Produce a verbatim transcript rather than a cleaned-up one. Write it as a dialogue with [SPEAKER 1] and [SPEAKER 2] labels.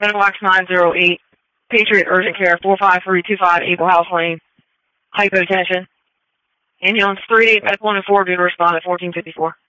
[SPEAKER 1] Meadowlax nine zero eight, Patriot Urgent Care, four five three two five, Eagle House Lane, hypotension. Ambulance three eight, medical one and four, due to respond at fourteen fifty-four.